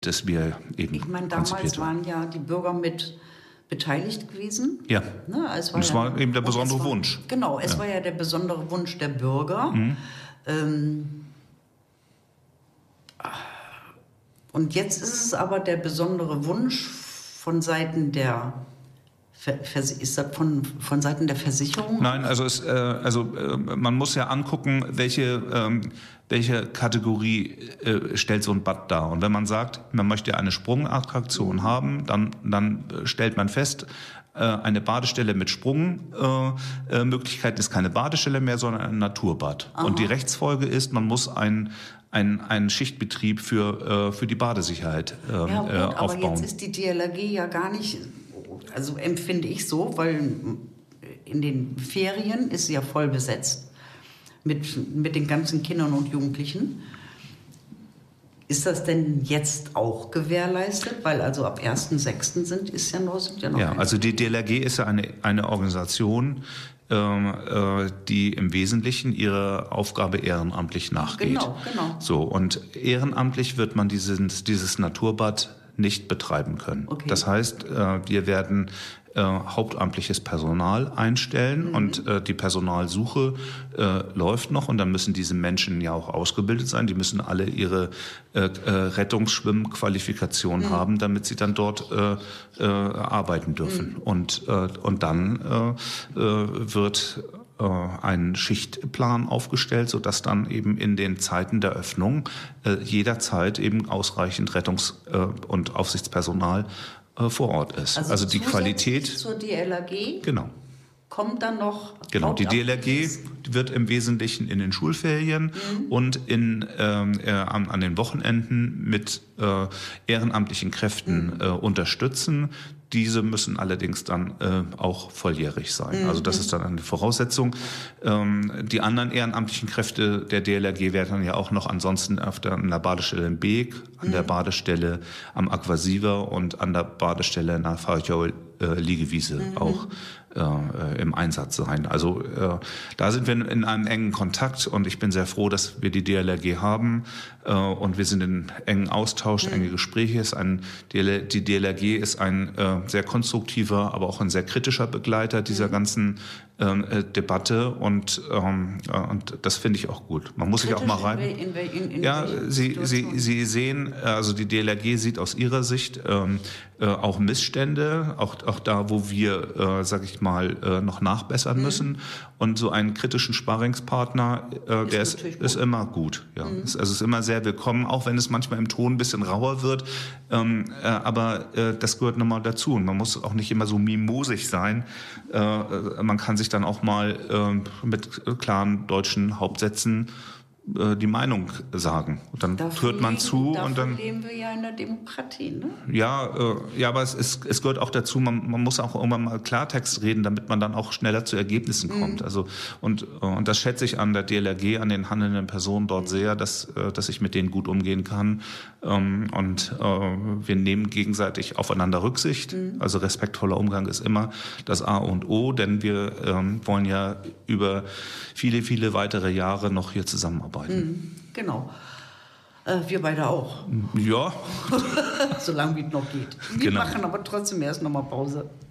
das wir eben Ich meine, damals konzipiert haben. waren ja die Bürger mit beteiligt gewesen. Ja, Ne? das war eben der besondere Wunsch. Genau, es war ja der besondere Wunsch der Bürger. Und jetzt ist es aber der besondere Wunsch von Seiten der ist das von Seiten der Versicherung? Nein, man muss ja angucken, welche Kategorie stellt so ein Bad dar. Und wenn man sagt, man möchte eine Sprungattraktion haben, dann stellt man fest, eine Badestelle mit Sprungmöglichkeit ist keine Badestelle mehr, sondern ein Naturbad. Aha. Und die Rechtsfolge ist, man muss einen Schichtbetrieb für die Badesicherheit aufbauen. Aber jetzt ist die DLRG ja gar nicht, also empfinde ich so, weil in den Ferien ist sie ja voll besetzt mit den ganzen Kindern und Jugendlichen. Ist das denn jetzt auch gewährleistet? Weil also ab 1.6. sind ja noch. Ja, also die DLRG ist ja eine Organisation, die im Wesentlichen ihrer Aufgabe ehrenamtlich nachgeht. Genau. So, und ehrenamtlich wird man dieses Naturbad nicht betreiben können. Okay. Das heißt, wir werden hauptamtliches Personal einstellen und die Personalsuche läuft noch und dann müssen diese Menschen ja auch ausgebildet sein. Die müssen alle ihre Rettungsschwimmqualifikation haben, damit sie dann dort arbeiten dürfen. Und dann wird ein Schichtplan aufgestellt, sodass dann eben in den Zeiten der Öffnung jederzeit eben ausreichend Rettungs- und Aufsichtspersonal vor Ort ist. Also die Qualität zur DLRG genau. kommt dann noch. Genau, die DLRG wird im Wesentlichen in den Schulferien und an den Wochenenden mit ehrenamtlichen Kräften unterstützen. Diese müssen allerdings dann auch volljährig sein. Also das ist dann eine Voraussetzung. Die anderen ehrenamtlichen Kräfte der DLRG werden dann ja auch noch ansonsten an der Badestelle im Beek, an der Badestelle am Aquasiver und an der Badestelle in der Liegewiese auch im Einsatz sein. Also da sind wir in einem engen Kontakt und ich bin sehr froh, dass wir die DLRG haben und wir sind in engen Austausch, enge Gespräche. Die DLRG ist ein sehr konstruktiver, aber auch ein sehr kritischer Begleiter dieser ganzen Debatte und das finde ich auch gut. Man muss sich auch mal rein. Ja, Sie sehen, also die DLRG sieht aus ihrer Sicht auch Missstände, auch da, wo wir, sag ich mal, noch nachbessern müssen. Und so einen kritischen Sparringspartner, der ist immer gut. Ja. Es ist immer sehr willkommen, auch wenn es manchmal im Ton ein bisschen rauer wird. Aber das gehört nochmal dazu. Und man muss auch nicht immer so mimosig sein. Man kann sich dann auch mal mit klaren deutschen Hauptsätzen die Meinung sagen. Und dann hört man zu und dann leben wir ja in der Demokratie, ne? Ja, aber es gehört auch dazu, man muss auch irgendwann mal Klartext reden, damit man dann auch schneller zu Ergebnissen kommt. Also und das schätze ich an der DLRG, an den handelnden Personen dort sehr, dass ich mit denen gut umgehen kann. Und wir nehmen gegenseitig aufeinander Rücksicht. Also respektvoller Umgang ist immer das A und O, denn wir wollen ja über viele, viele weitere Jahre noch hier zusammenarbeiten. Genau. Wir beide auch. Ja. Solange wie es noch geht. Wir machen aber trotzdem erst noch mal Pause.